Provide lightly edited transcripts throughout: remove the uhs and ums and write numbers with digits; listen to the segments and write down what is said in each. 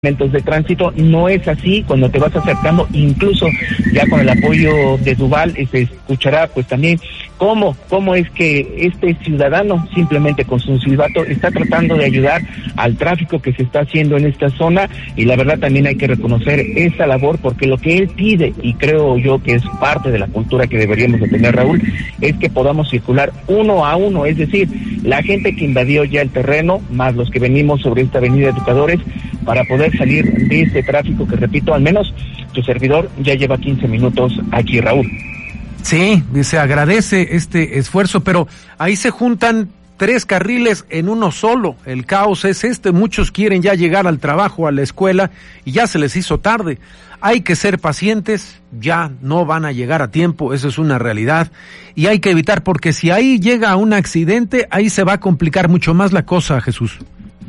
de tránsito. No es así. Cuando te vas acercando, incluso ya con el apoyo de Duval, se escuchará pues también cómo es que este ciudadano, simplemente con su silbato, está tratando de ayudar al tráfico que se está haciendo en esta zona. Y la verdad también hay que reconocer esa labor, porque lo que él pide, y creo yo que es parte de la cultura que deberíamos de tener, Raúl, es que podamos circular uno a uno, es decir, la gente que invadió ya el terreno, más los que venimos sobre esta avenida Educadores, para poder salir de este tráfico que, repito, al menos tu servidor ya lleva 15 minutos aquí, Raúl. Sí, se agradece este esfuerzo, pero ahí se juntan 3 carriles en uno solo. El caos es muchos quieren ya llegar al trabajo, a la escuela, y ya se les hizo tarde. Hay que ser pacientes, ya no van a llegar a tiempo, eso es una realidad, y hay que evitar, porque si ahí llega un accidente, ahí se va a complicar mucho más la cosa, Jesús.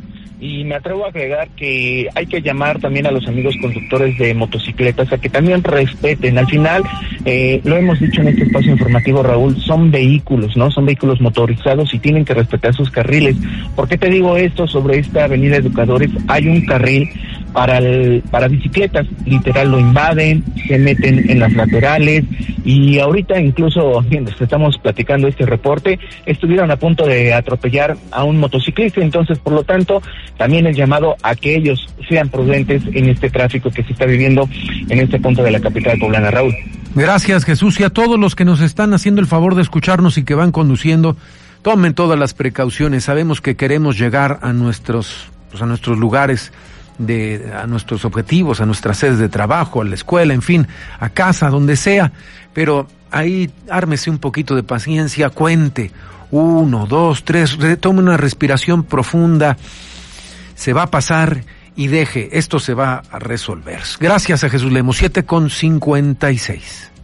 Y me atrevo a agregar que hay que llamar también a los amigos conductores de motocicletas a que también respeten. Al final, lo hemos dicho en este espacio informativo, Raúl, son vehículos, ¿no? Son vehículos motorizados y tienen que respetar sus carriles. ¿Por qué te digo esto? Sobre esta avenida Educadores hay un carril para bicicletas, literal lo invaden, se meten en las laterales, y ahorita incluso mientras estamos platicando este reporte, estuvieron a punto de atropellar a un motociclista. Entonces, por lo tanto, también el llamado a que ellos sean prudentes en este tráfico que se está viviendo en este punto de la capital poblana, Raúl. Gracias, Jesús, y a todos los que nos están haciendo el favor de escucharnos y que van conduciendo, tomen todas las precauciones. Sabemos que queremos llegar a nuestros lugares, a nuestros objetivos, a nuestras sedes de trabajo, a la escuela, en fin, a casa, donde sea, pero ahí ármese un poquito de paciencia, cuente 1, 2, 3, tome una respiración profunda, se va a pasar y esto se va a resolver. Gracias a Jesús Lemos, 7:56.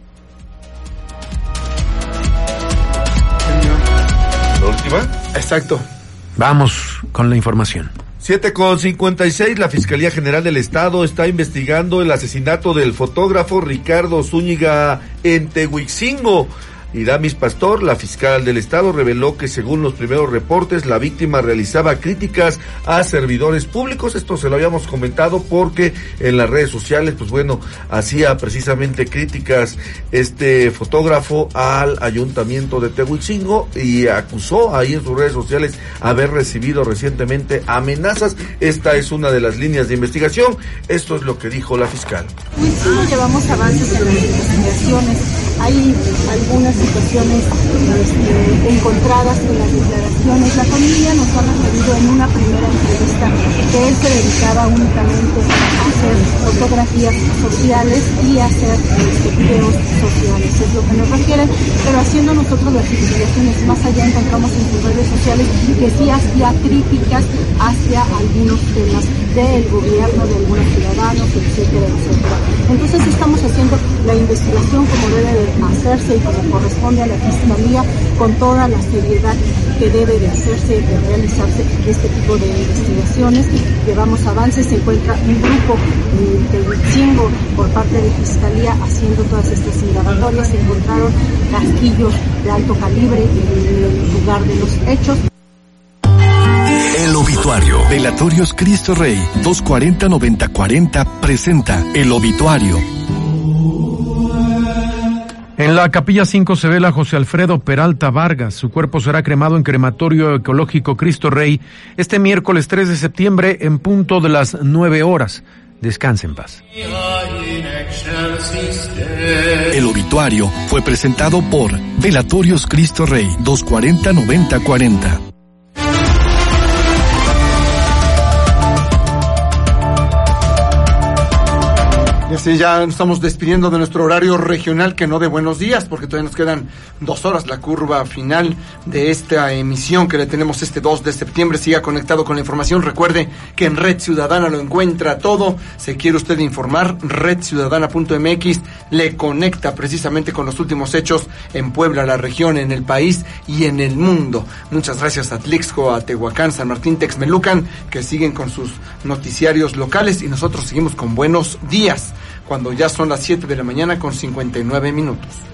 ¿La última? Exacto. Vamos con la información. 7:56, la Fiscalía General del Estado está investigando el asesinato del fotógrafo Ricardo Zúñiga en Tehuixingo. Iramis Pastor, la fiscal del Estado, reveló que según los primeros reportes, la víctima realizaba críticas a servidores públicos. Esto se lo habíamos comentado porque en las redes sociales, pues bueno, hacía precisamente críticas este fotógrafo al ayuntamiento de Tehuixingo y acusó ahí en sus redes sociales haber recibido recientemente amenazas. Esta es una de las líneas de investigación. Esto es lo que dijo la fiscal. Llevamos avances en las investigaciones. Hay algunas situaciones encontradas en las declaraciones. La familia nos ha referido en una primera entrevista que él se dedicaba únicamente a hacer fotografías sociales y a hacer videos sociales, es lo que nos refieren, pero haciendo nosotros las investigaciones más allá encontramos en sus redes sociales que sí hacía críticas hacia algunos temas del gobierno, de algunos ciudadanos, etcétera, etcétera. Entonces estamos haciendo la investigación como debe de hacerse y como corresponde a la Fiscalía, con toda la seriedad que debe de hacerse, de realizarse este tipo de investigaciones. Llevamos avances, se encuentra un grupo de Tehuixingo por parte de Fiscalía haciendo todas estas indagatorias. Se encontraron casquillos de alto calibre en el lugar de los hechos. El obituario. Velatorios Cristo Rey 240-9040 presenta El Obituario. En la Capilla 5 se vela José Alfredo Peralta Vargas. Su cuerpo será cremado en Crematorio Ecológico Cristo Rey este miércoles 3 de septiembre en punto de las 9 horas. Descanse en paz. El obituario fue presentado por Velatorios Cristo Rey 240-9040. Y así ya nos estamos despidiendo de nuestro horario regional, que no de buenos días, porque todavía nos quedan 2 horas, la curva final de esta emisión que le tenemos este 2 de septiembre. Siga conectado con la información. Recuerde que en Red Ciudadana lo encuentra todo. Se quiere usted informar, redciudadana.mx le conecta precisamente con los últimos hechos en Puebla, la región, en el país y en el mundo. Muchas gracias a Tlixco, a Tehuacán, San Martín, Texmelucan, que siguen con sus noticiarios locales, y nosotros seguimos con Buenos Días, cuando ya son las 7 de la mañana con 59 minutos.